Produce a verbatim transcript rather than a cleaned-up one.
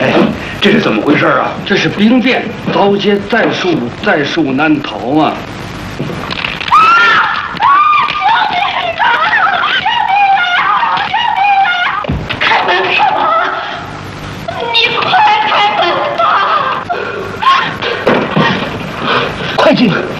哎，这是怎么回事啊？ 这是兵变，刀街在树，在树难逃啊！ 开门开门！你快开门吧！ 快进！